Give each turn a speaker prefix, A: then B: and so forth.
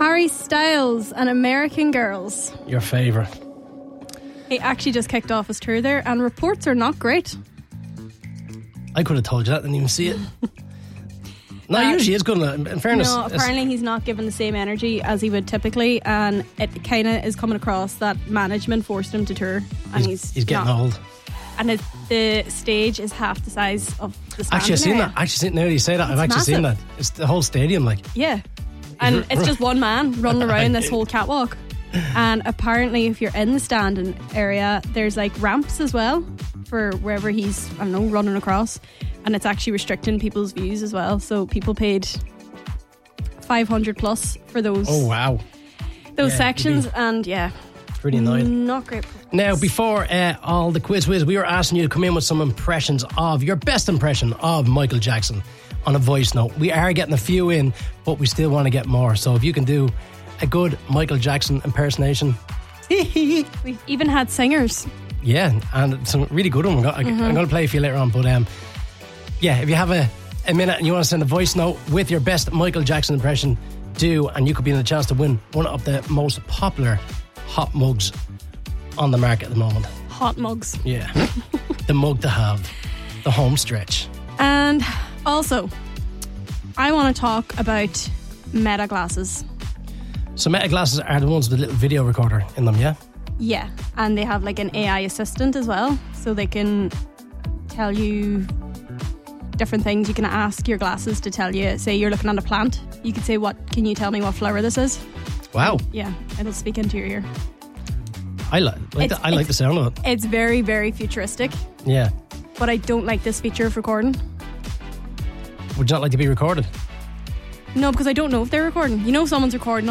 A: Harry Styles and American Girls.
B: Your favourite.
A: He actually just kicked off his tour there, and reports are not great.
B: I could have told you that, didn't even see it. No, usually it's good. In fairness,
A: no, apparently he's not given the same energy as he would typically, and it kind of is coming across that management forced him to tour, and he's
B: getting
A: not.
B: old.
A: And the stage is half the size of the stand.
B: Actually, I've seen that. Actually, now that you say that, I've actually seen that. It's the whole stadium, like.
A: Yeah, and it's just one man running around this whole catwalk. And apparently, if you're in the standing area, there's like ramps as well for wherever he's, I don't know, running across. And it's actually restricting people's views as well. So people paid 500 plus for those.
B: Oh wow!
A: Those sections, and
B: pretty annoying.
A: Not great.
B: Now, before all the quiz, we were asking you to come in with some impressions of your best impression of Michael Jackson on a voice note. We are getting a few in, but we still want to get more. So if you can do a good Michael Jackson impersonation.
A: We've even had singers.
B: Yeah, and some really good ones. I'm going to play for you later on, but if you have a minute and you want to send a voice note with your best Michael Jackson impression, do, and you could be in a chance to win one of the most popular hot mugs on the market at the moment.
A: Hot mugs.
B: Yeah. The mug to have. The home stretch.
A: And also, I want to talk about Meta glasses.
B: So Meta glasses are the ones with a little video recorder in them, yeah?
A: Yeah, and they have like an AI assistant as well, so they can tell you different things. You can ask your glasses to tell you, say you're looking at a plant, you could say, can you tell me what flower this is?
B: Wow.
A: Yeah, it'll speak into your ear.
B: I like the sound of it.
A: It's very, very futuristic.
B: Yeah.
A: But I don't like this feature of recording.
B: Would you not like to be recorded?
A: No, because I don't know if they're recording. You know, someone's recording